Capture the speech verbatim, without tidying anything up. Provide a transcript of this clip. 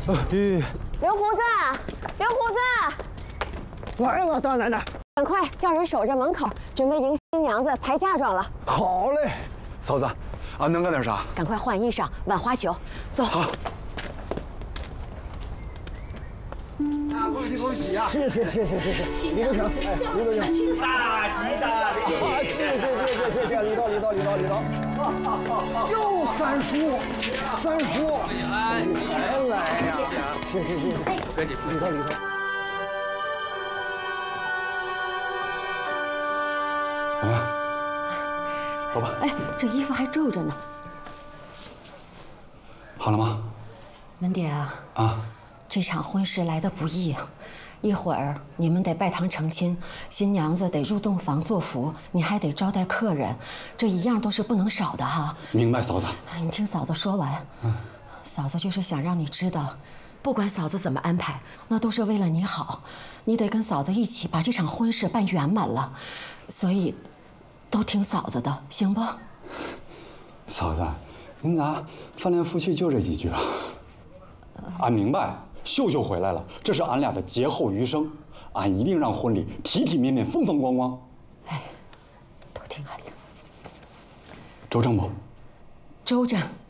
刘胡子，刘胡子， 来了，大奶奶， 赶快叫人守着门口，准备迎新娘子抬嫁妆了。 好嘞， 嫂子，俺能干点啥？ 赶快换衣裳，挽花球，走。 好。 啊，恭喜恭喜呀！谢谢谢谢谢谢，李东成，哎，李东成， 大吉大利！ 啊，谢谢谢谢谢谢，李导李导李导李导，又三叔，三叔，还来呀！谢谢谢谢， 不客气， 里头里头。 怎么样？走吧。 哎，这衣服还皱着呢。 好了吗？ 文蝶啊。 啊。 这场婚事来得不易啊！一会儿你们得拜堂成亲，新娘子得入洞房做福，你还得招待客人，这一样都是不能少的哈。 明白，嫂子。 你听嫂子说完。嗯。嫂子就是想让你知道，不管嫂子怎么安排，那都是为了你好。你得跟嫂子一起把这场婚事办圆满了，所以，都听嫂子的，行不？ 嫂子，您咋翻来覆去就这几句啊？俺明白。 秀秀回来了，这是俺俩的劫后余生，俺一定让婚礼体体面面、风风光光。 哎，都听俺的。 周正不？ 周正。